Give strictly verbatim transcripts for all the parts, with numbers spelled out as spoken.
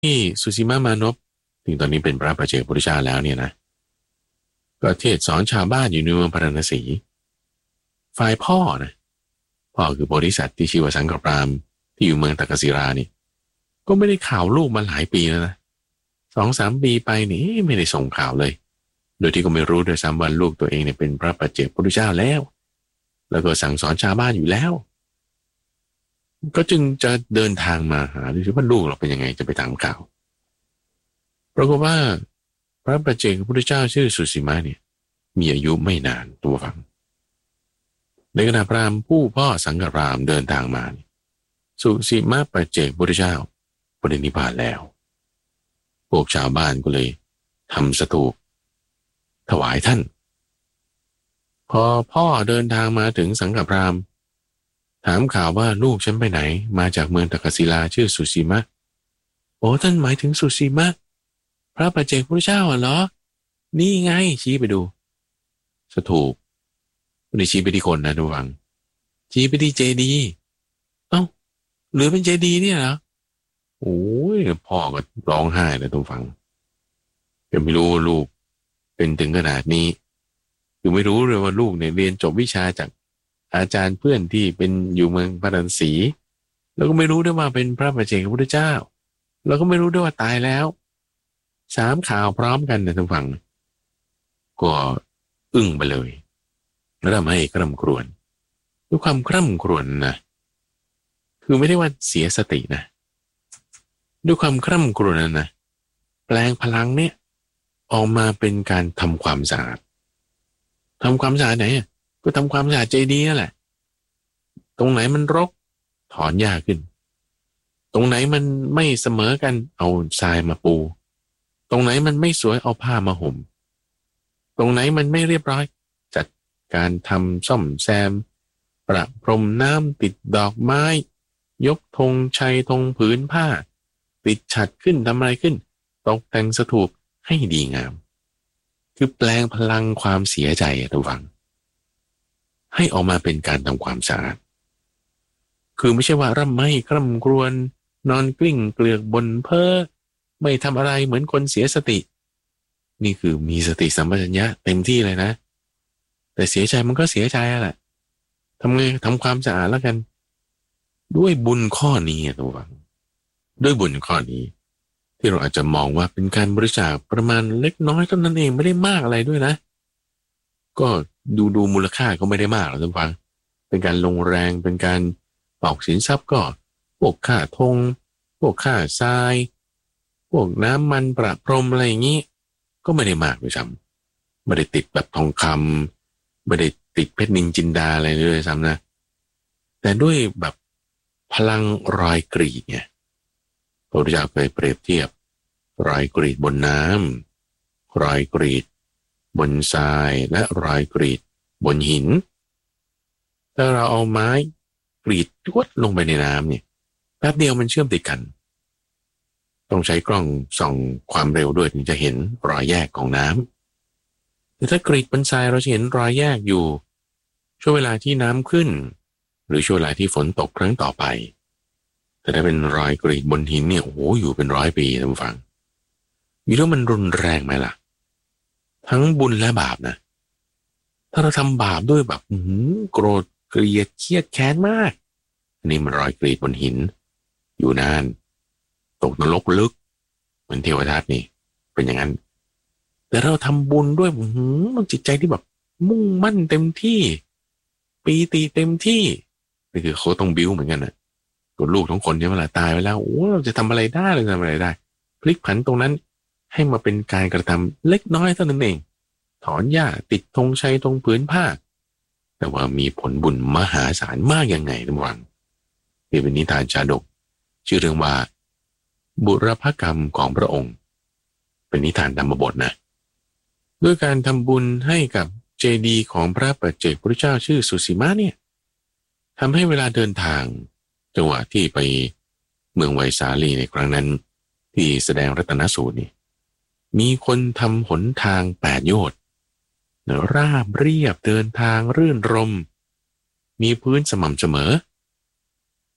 ที่สุสีมามานพถึงตอนนี้เป็นพระปัจเจกพุทธเจ้าแล้วเนี่ยนะก็เทศสอนชาวบ้านอยู่ในเมืองพาราณสีฝ่ายพ่อนะพ่อคือโพธิสัตว์ที่ชื่อว่าสังฆปรามที่อยู่เมืองตักกศิรานี่ก็ไม่ได้ข่าวลูกมาหลายปีแล้วนะสองสามปีไปนี่ไม่ได้ส่งข่าวเลยโดยที่ก็ไม่รู้ด้วยซ้ำว่าลูกตัวเองเนี่ยเป็นพระปัจเจกพุทธเจ้าแล้วแล้วก็สั่งสอนชาวบ้านอยู่แล้วก็จึงจะเดินทางมาหาดูสิว่าลูกเราเป็นยังไงจะไปถามข่าวปรากฏว่าพระปัจเจกพุทธเจ้าชื่อสุสีมาเนี่ยมีอายุไม่นานตัวฟังในขณะพราหมณ์ผู้พ่อสังฆรามเดินทางมาสุสีมาปัจเจกพุทธเจ้าปรินิพพานแล้วพวกชาวบ้านก็เลยทำสถูปถวายท่านพอพ่อเดินทางมาถึงสังฆพราหมณ์ถามข่าวว่าลูกฉันไปไหนมาจากเมืองตักกศิลาชื่อสุสีมะโอ้ท่านหมายถึงสุสีมะพระปัจเจกพุทธเจ้าเหรอนี่ไงชี้ไปดูสถูปไม่ได้ชี้ไปที่คนนะทุกฝังชี้ไปที่เจดีย์เอ้าหรือเป็นเจดีย์เนี่ยเหรอโอ้ยพ่อก็ร้องไห้เลยทุกฝังยังไม่รู้ลูกเป็นถึงขนาดนี้คือไม่รู้เลยว่าลูกเนี่ยเรียนจบวิชาจากอาจารย์เพื่อนที่เป็นอยู่เมืองพาราณสีแล้วก็ไม่รู้ด้วยว่าเป็นพระปัจเจกพุทธเจ้าแล้วก็ไม่รู้ด้วยว่าตายแล้วสามข่าวพร้อมกันนะทุกฝั่งก็อึ้งไปเลยแล้วทำให้คร่ำครวญด้วยความคร่ำครวญนะคือไม่ได้ว่าเสียสตินะด้วยความคร่ำครวญนะนะแปลงพลังเนี่ยออกมาเป็นการทำความสะอาดทำความสะอาดไหนก็ทำความสะอาดใจดีนั่นแหละตรงไหนมันรกถอนหญ้าขึ้นตรงไหนมันไม่เสมอกันเอาทรายมาปูตรงไหนมันไม่สวยเอาผ้ามาห่มตรงไหนมันไม่เรียบร้อยจัดการทำซ่อมแซมประพรมน้ำติดดอกไม้ยกธงชัยธงผืนผ้าติดฉัตรขึ้นทำอะไรขึ้นตกแต่งสถูปให้ดีงามคือแปลงพลังความเสียใจระวังให้ออกมาเป็นการทำความสะอาดคือไม่ใช่ว่าร่ำไห้คร่ำครวญนอนกลิ้งเกลือกบนเพ้อไม่ทำอะไรเหมือนคนเสียสตินี่คือมีสติสัมปชัญญะเต็มที่เลยนะแต่เสียใจมันก็เสียใจแหละทำไงทำความสะอาดแล้วกันด้วยบุญข้อนี้ระวังด้วยบุญข้อนี้ที่เราอาจจะมองว่าเป็นการบริจาคประมาณเล็กน้อยเท่านั้นเองไม่ได้มากอะไรด้วยนะก็ดูดูมูลค่าก็ไม่ได้มากหรอกท่านฟังเป็นการลงแรงเป็นการออกสินทรัพย์ก็พวกค่าธงพวกค่าทรายพวกน้ำมันประพรมอะไรอย่างนี้ก็ไม่ได้มากด้วยซ้ำไม่ได้ติดแบบทองคำไม่ได้ติดเพชรนินจินดาอะไรเลยซ้ำนะแต่ด้วยแบบพลังรอยกรีดเนี่ยพระพุทธเจ้าเคยเปรียบเทียบรอยกรีดบนน้ำรอยกรีดบนทรายและรอยกรีดบนหินถ้าเราเอาไม้กรีดจวดลงไปในน้ำเนี่ยแป๊บเดียวมันเชื่อมติดกันต้องใช้กล้องส่องความเร็วด้วยถึงจะเห็นรอยแยกของน้ำแต่ถ้ากรีดบนทรายเราจะเห็นรอยแยกอยู่ช่วงเวลาที่น้ำขึ้นหรือช่วงเวลาที่ฝนตกครั้งต่อไปแต่ถ้าเป็นรอยกรีดบนหินเนี่ยโอ้โหอยู่เป็นร้อยปีท่านผู้ฟังมีแล้วมันรุนแรงไหมล่ะทั้งบุญและบาปนะถ้าเราทำบาปด้วยแบบโกรธเกลียดเครียดแค้นมากอันนี้มันรอยกรีดบนหินอยู่นานตกนรกลึกเหมือนเทวทัตนี่เป็นอย่างนั้นแต่เราทำบุญด้วยมันจิตใจที่แบบมุ่งมั่นเต็มที่ปีติเต็มที่นี่คือเขาต้องบิ้วเหมือนกันนะตัวลูกทั้งคนใช่ไหมล่ะตายไปแล้วโอ้เราจะทำอะไรได้เราจะทำอะไรได้พลิกผันตรงนั้นให้มาเป็นการกระทำเล็กน้อยเท่านั้นเองถอนหญ้าติดธงชัยธงผืนผ้าแต่ว่ามีผลบุญมหาศาลมากยังไงทุกวันนี่เป็นนิทานชาดกชื่อเรื่องว่าบุรพกรรมของพระองค์เป็นนิทานธรรมบทนะด้วยการทำบุญให้กับเจดีย์ของพระปัจเจกพุทธเจ้าชื่อสุสีมาเนี่ยทำให้เวลาเดินทางจังหวะที่ไปเมืองไวสาลีในครั้งนั้นที่แสดงรัตนสูตรนี่มีคนทำหนทางแปดโยชน์ราบเรียบเดินทางรื่นรมมีพื้นสม่ำเสมอ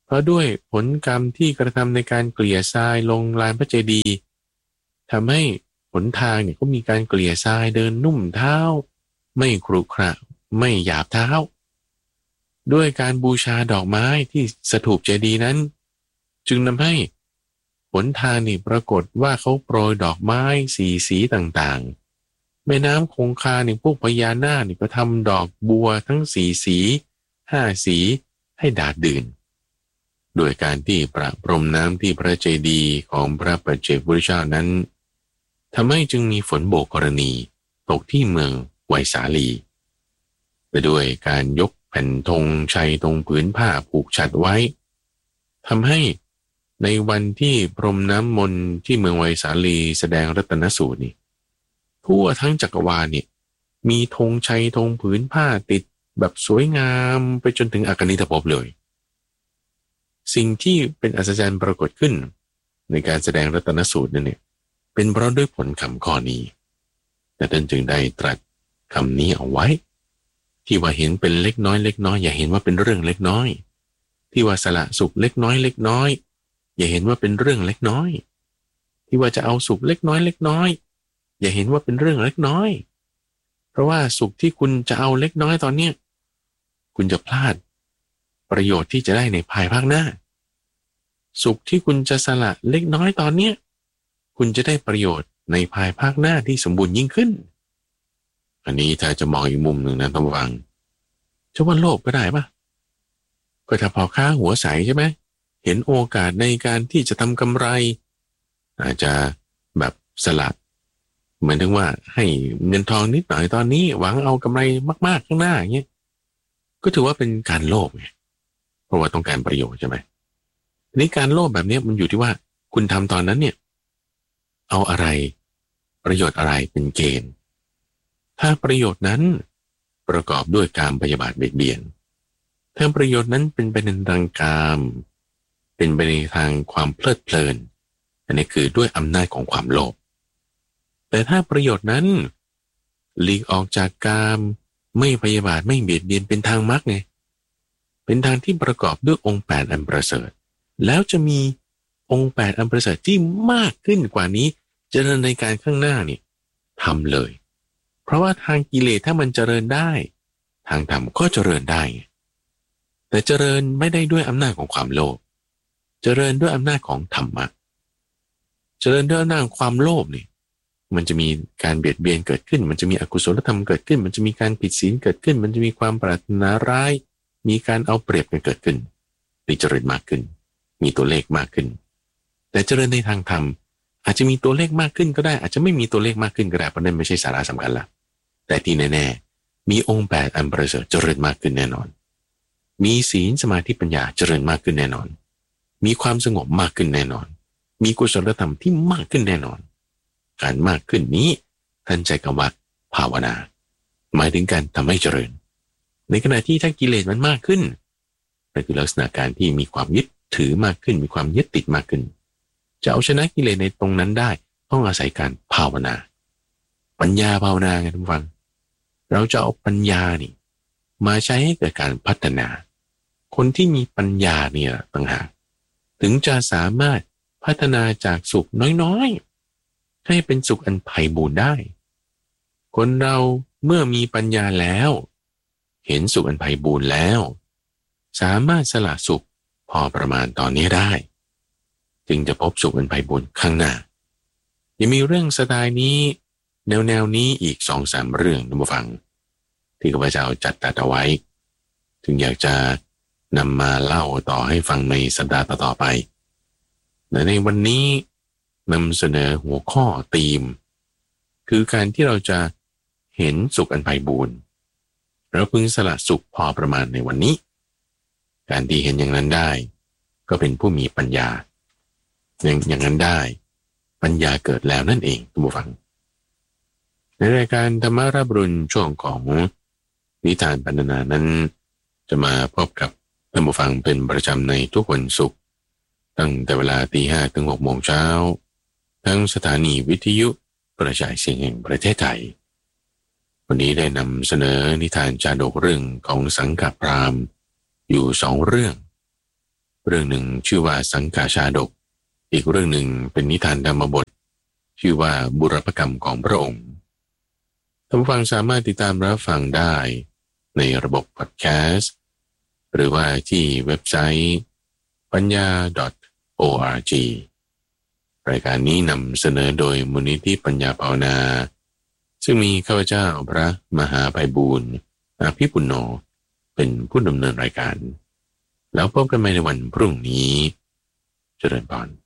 เพราะด้วยผลกรรมที่กระทำในการเกลี่ยทรายลงลานพระเจดีย์ทำให้หนทางเนี่ยก็มีการเกลี่ยทรายเดินนุ่มเท้าไม่ครุขระไม่หยาบเท้าด้วยการบูชาดอกไม้ที่สถูปเจดีย์นั้นจึงทำให้หนทางนี่ปรากฏว่าเขาโปรยดอกไม้สีสีต่างๆแม่น้ำคงคาเนี่ยพวกพญานาคนี่ก็ทำดอกบัวทั้งสีสีห้าสีให้ดาดดื่นโดยการที่ประพรมน้ำที่พระเจดีย์ของพระปัจเจกพุทธเจ้านั้นทำให้จึงมีฝนโบกกรณีตกที่เมืองไวสาลีไปด้วยการยกแผ่นธงชัยตรงผืนผ้าผูกฉัตรไว้ทำให้ในวันที่พรมน้ำมนต์ที่เมืองไวสาลีแสดงรัตนสูตรนี่ทั่วทั้งจักรวาลนี่มีธงชัยธงผืนผ้าติดแบบสวยงามไปจนถึงอากนิทภพเลยสิ่งที่เป็นอัศจรรย์ปรากฏขึ้นในการแสดงรัตนสูตรนั่นเนี่ยเป็นเพราะด้วยผลคำข้อนี้แต่ท่านจึงได้ตรัสคำนี้เอาไว้ที่ว่าเห็นเป็นเล็กน้อยเล็กน้อยอย่าเห็นว่าเป็นเรื่องเล็กน้อยที่ว่าสละสุขเล็กน้อยเล็กน้อยอย่าเห็นว่าเป็นเรื่องเล็กน้อยที่ว่าจะเอาสุขเล็กน้อยเล็กน้อยอย่าเห็นว่าเป็นเรื่องเล็กน้อยเพราะว่าสุขที่คุณจะเอาเล็กน้อยตอนเนี้ยคุณจะพลาดประโยชน์ที่จะได้ในภายภาคหน้าสุขที่คุณจะสละเล็กน้อยตอนเนี้ยคุณจะได้ประโยชน์ในภายภาคหน้าที่สมบูรณ์ยิ่งขึ้นอันนี้ถ้าจะมองอีกมุมหนึ่งนะต้องฟังจะว่าโลภก็ได้ปะก็ถ้าพอค้าหัวใสใช่ไหมเห็นโอกาสในการที่จะทำกำไรอาจจะแบบสละเหมือนถึงว่าให้เงินทองนิดหน่อยตอนนี้หวังเอากำไรมากๆข้างหน้าอย่างเงี้ยก็ถือว่าเป็นการโลภไงเพราะว่าต้องการประโยชน์ใช่ไหมทีนี้การโลภแบบนี้มันอยู่ที่ว่าคุณทำตอนนั้นเนี่ยเอาอะไรประโยชน์อะไรเป็นเกณฑ์ถ้าประโยชน์นั้นประกอบด้วยการพยาบาทเบียดเบียนถ้าประโยชน์นั้นเป็นไปในทางกามเป็นไปในทางความเพลิดเพลินอันนี้คือด้วยอำนาจของความโลภแต่ถ้าประโยชน์นั้นหลีกออกจากกามไม่พยาบาทไม่เบียดเบียนเป็นทางมรรคไงเป็นทางที่ประกอบด้วยองค์แปดอันประเสริฐแล้วจะมีองค์แปดอันประเสริฐที่มากขึ้นกว่านี้เจริญในการข้างหน้านี่ทำเลยเพราะว่าทางกิเลสถ้ามันเจริญได้ทางธรรมก็เจริญได้แต่เจริญไม่ได้ด้วยอำนาจของความโลภเจริญด้วยอำนาจของธรรมะเจริญด้วยอำนาจความโลภนี่มันจะมีการเบียดเบียนเกิดขึ้นมันจะมีอกุศลธรรมเกิดขึ้นมันจะมีการผิดศีลเกิดขึ้นมันจะมีความปรารถนาร้ายมีการเอาเปรียบกันเกิดขึ้นนี่เจริญมากขึ้นมีตัวเลขมากขึ้นแต่เจริญในทางธรรมอาจจะมีตัวเลขมากขึ้นก็ได้อาจจะไม่มีตัวเลขมากขึ้นก็ได้เพราะนั่นไม่ใช่สาระสำคัญละแต่ที่แน่ๆมีองค์แปดอันประเสริฐเจริญมากขึ้นแน่นอนมีศีลสมาธิปัญญาเจริญมากขึ้นแน่นอนมีความสงบมากขึ้นแน่นอนมีกุศลธรรมที่มากขึ้นแน่นอนการมากขึ้นนี้ท่านใจคำว่าภาวนาหมายถึงการทำให้เจริญในขณะที่ถ้ากิเลสมันมากขึ้นนั่นคือลักษณะการที่มีความยึดถือมากขึ้นมีความยึดติดมากขึ้นจะเอาชนะกิเลสในตรงนั้นได้ต้องอาศัยการภาวนาปัญญาภาวนาไงท่านฟังเราจะเอาปัญญานี่มาใช้ให้เกิดการพัฒนาคนที่มีปัญญาเนี่ยต่างหากถึงจะสามารถพัฒนาจากสุขน้อยๆให้เป็นสุขอันไพบูรย์ได้คนเราเมื่อมีปัญญาแล้วเห็นสุขอันไพบูรณ์แล้วสามารถสละสุขพอประมาณตอนนี้ได้จึงจะพบสุขอันไพบูรณ์ข้างหน้ายังมีเรื่องสไตล์นี้แนวแนวนี้อีกสองสามเรื่องท่านผู้ฟังที่ข้าพเจ้าจัดตัดเอาไว้ถึงอยากจะนำมาเล่าต่อให้ฟังในสัปดาห์ต่อๆไปแต่ในวันนี้นำเสนอหัวข้อธีมคือการที่เราจะเห็นสุขอันไพบูรณ์เราพึงสละสุขพอประมาณในวันนี้การที่เห็นอย่างนั้นได้ก็เป็นผู้มีปัญญาอย่างอย่างนั้นได้ปัญญาเกิดแล้วนั่นเองท่านผู้ฟังในรายการธรรมารับรุณช่วงของนิทานปรรณนานั้นจะมาพบกับท่านผู้ฟังเป็นประจำในทุกวันศุกร์ตั้งแต่เวลาตีห้าถึงหกโมงเช้าทั้งสถานีวิทยุกระจายเสียงแห่งประเทศไทยวันนี้ได้นำเสนอนิทานจาดกเรื่องของสังฆพราหมณ์อยู่สองเรื่องเรื่องหนึ่งชื่อว่าสังฆาชาดกอีกเรื่องหนึ่งเป็นนิทานธรรมบทชื่อว่าบุรพกรรมของพระองค์ท่านผู้ฟังสามารถติดตามรับฟังได้ในระบบพอดแคสต์หรือว่าที่เว็บไซต์ปัญญา .org รายการนี้นำเสนอโดยมูลนิธิปัญญาภาวนาซึ่งมีข้าพเจ้าพระมหาไพบูลย์อภิปุณโญเป็นผู้ดำเนินรายการแล้วพบกันใหม่ในวันพรุ่งนี้เจริญพร